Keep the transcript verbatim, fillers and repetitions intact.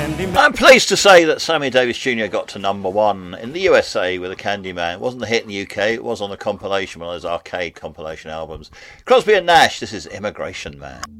I'm pleased to say that Sammy Davis Junior got to number one in the U S A with a Candyman. It wasn't a hit in the U K, it was on a compilation, one of those arcade compilation albums. Crosby and Nash, this is Immigration Man.